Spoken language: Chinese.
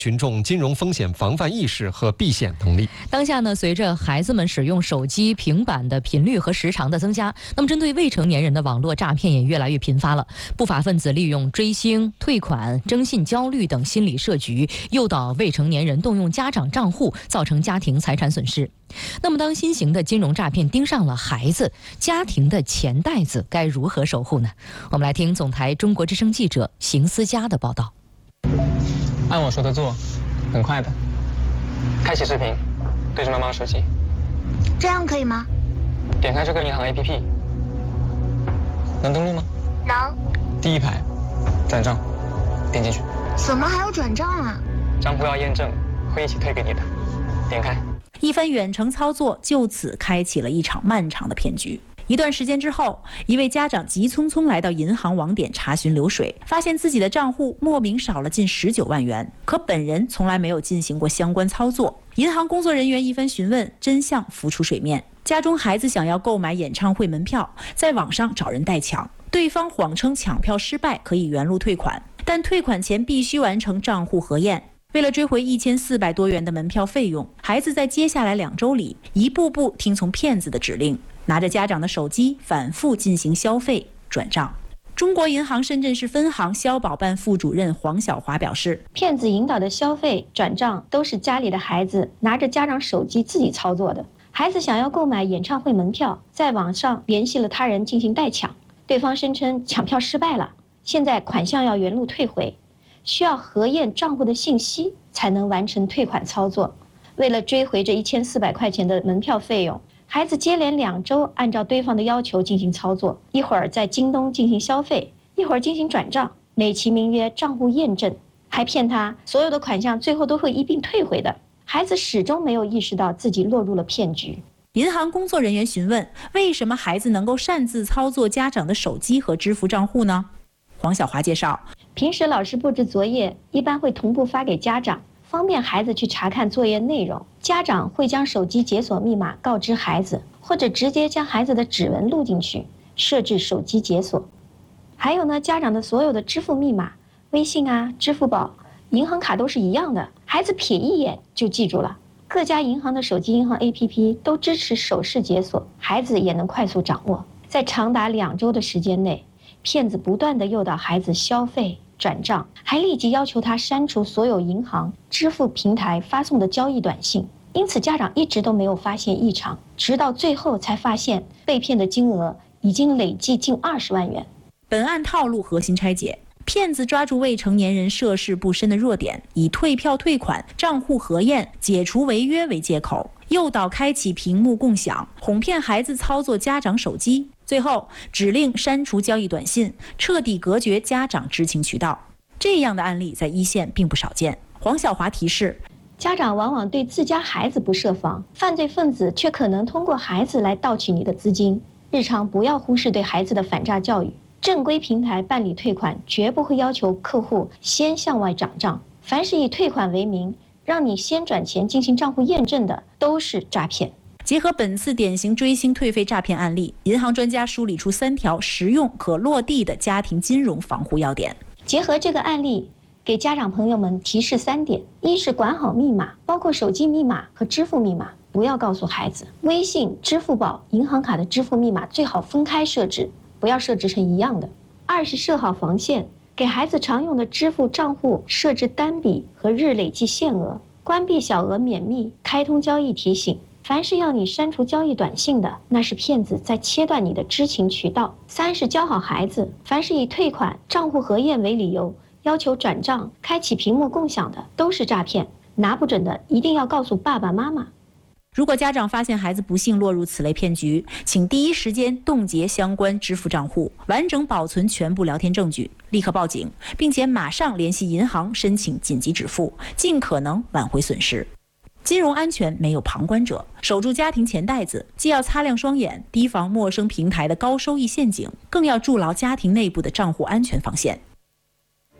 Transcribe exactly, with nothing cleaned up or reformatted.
群众金融风险防范意识和避险能力。 当下呢，随着孩子们使用手机、平板的频率和时长的增加，那么针对未成年人的网络诈骗也越来越频发了。不法分子利用追星、退款、征信焦虑等心理设局，诱导未成年人动用家长账户，造成家庭财产损失。那么，当新型的金融诈骗盯上了孩子，家庭的钱袋子该如何守护呢？我们来听总台中国之声记者邢思佳的报道。 按我说的做，很快的。开启视频，对着妈妈的手机。 这样可以吗？ 点开这个银行 A P P， 能登录吗？ 能。 第一排，转账，点进去。 怎么还要转账啊？ 账户要验证，会一起退给你的。点开。 一番远程操作就此开启了一场漫长的骗局。一段时间之后，一位家长急匆匆来到银行网点查询流水，发现自己的账户莫名少了近十九万元，可本人从来没有进行过相关操作。银行工作人员一番询问，真相浮出水面。家中孩子想要购买演唱会门票，在网上找人代抢，对方谎称抢票失败可以原路退款，但退款前必须完成账户核验。为了追回一千四百多元的门票费用，孩子在接下来两周里一步步听从骗子的指令，拿着家长的手机反复进行消费转账。中国银行深圳市分行消保办副主任黄晓华表示， 骗子引导的消费转账都是家里的孩子拿着家长手机自己操作的。孩子想要购买演唱会门票，在网上联系了他人进行代抢，对方声称抢票失败了，现在款项要原路退回，需要核验账户的信息才能完成退款操作。为了追回这一千四百块钱的门票费用，孩子接连两周按照对方的要求进行操作，一会儿在京东进行消费，一会儿进行转账，美其名曰账户验证，还骗他所有的款项最后都会一并退回的。孩子始终没有意识到自己落入了骗局。 银行工作人员询问，为什么孩子能够擅自操作家长的手机和支付账户呢？黄晓华介绍， 平时老师布置作业一般会同步发给家长，方便孩子去查看作业内容。家长会将手机解锁密码告知孩子，或者直接将孩子的指纹录进去，设置手机解锁。还有呢，家长的所有的支付密码，微信啊、支付宝、银行卡都是一样的，孩子瞥一眼就记住了。各家银行的手机银行 A P P 都支持手势解锁，孩子也能快速掌握。在长达两周的时间内，骗子不断地诱导孩子消费转账，还立即要求他删除所有银行支付平台发送的交易短信。因此家长一直都没有发现异常，直到最后才发现被骗的金额已经累计近二十万元。 本案套路核心拆解，骗子抓住未成年人涉世不深的弱点，以退票退款、账户核验、解除违约为借口，诱导开启屏幕共享，哄骗孩子操作家长手机，最后指令删除交易短信，彻底隔绝家长知情渠道。这样的案例在一线并不少见。黄晓华提示， 家长往往对自家孩子不设防，犯罪分子却可能通过孩子来盗取你的资金。日常不要忽视对孩子的反诈教育。正规平台办理退款绝不会要求客户先向外转账，凡是以退款为名让你先转钱进行账户验证的都是诈骗。 结合本次典型追星退费诈骗案例，银行专家梳理出三条实用可落地的家庭金融防护要点。 结合这个案例，给家长朋友们提示三点：一是管好密码，包括手机密码和支付密码，不要告诉孩子；微信、支付宝、银行卡的支付密码最好分开设置，不要设置成一样的。二是设好防线，给孩子常用的支付账户设置单笔和日累计限额，关闭小额免密，开通交易提醒。凡是要你删除交易短信的，那是骗子在切断你的知情渠道。三是教好孩子，凡是以退款、账户核验为理由要求转账、开启屏幕共享的都是诈骗，拿不准的一定要告诉爸爸妈妈。 如果家长发现孩子不幸落入此类骗局，请第一时间冻结相关支付账户，完整保存全部聊天证据，立刻报警，并且马上联系银行申请紧急止付，尽可能挽回损失。金融安全没有旁观者，守住家庭钱袋子，既要擦亮双眼，提防陌生平台的高收益陷阱，更要筑牢家庭内部的账户安全防线。